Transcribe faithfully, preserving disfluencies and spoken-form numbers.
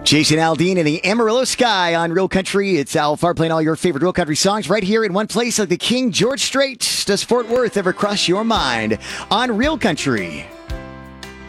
Jason Aldean in the Amarillo Sky on Real Country. It's Al Farr playing all your favorite Real Country songs right here in one place like the King George Strait. Does Fort Worth ever cross your mind on Real Country?